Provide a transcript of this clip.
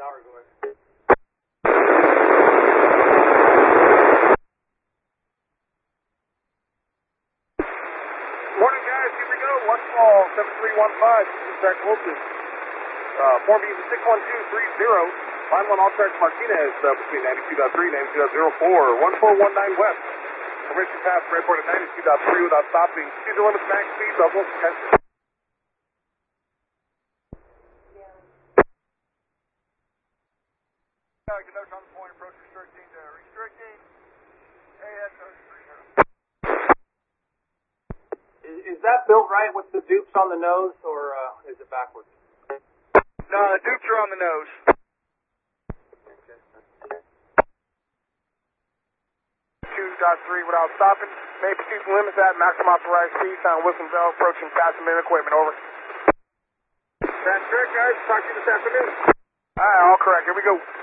tower, go ahead. Morning, guys. Here we go. 1 call, 7315. Track Wilson. Form being 61230. Line 1, all tracks Martinez between 92.3 and 92.04. 1419 west. Permission pass, airport at 92.3 without stopping. Speed limits, max speed, double. Good notes on the point, approach restricting to restricting. AS 30. Is that built right with the dupes on the nose, or is it backwards? No, the dupes are on the nose. 2.3 without stopping. May proceed to limits at maximum authorized speed. Sound Wilsonville approaching passenger equipment. Over. That's correct, guys. Talk to you this afternoon. All right, all correct. Here we go.